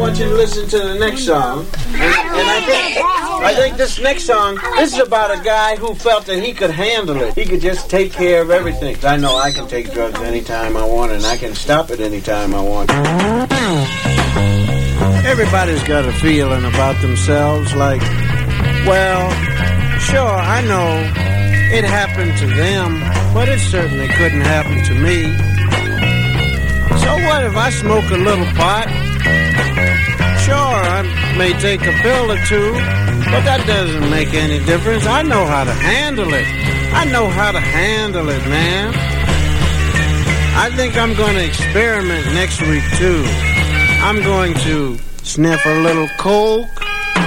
want you to listen to the next song. And I think this next song, this is about a guy who felt that he could handle it. He could just take care of everything. I know I can take drugs anytime I want, and I can stop it anytime I want. Everybody's got a feeling about themselves like, well, sure, I know it happened to them, but it certainly couldn't happen to me. So what if I smoke a little pot? Sure, I may take a pill or two, but that doesn't make any difference. I know how to handle it. I know how to handle it, man. I think I'm going to experiment next week, too. I'm going to sniff a little coke,